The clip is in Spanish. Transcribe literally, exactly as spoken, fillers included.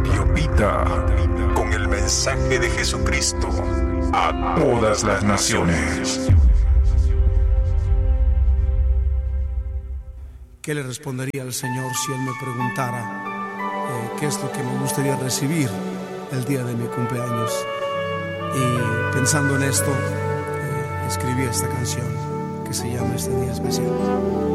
Radio Pita, con el mensaje de Jesucristo a todas las naciones. ¿Qué le respondería al Señor si Él me preguntara eh, qué es lo que me gustaría recibir el día de mi cumpleaños? Y pensando en esto, eh, escribí esta canción que se llama Este Día Especial.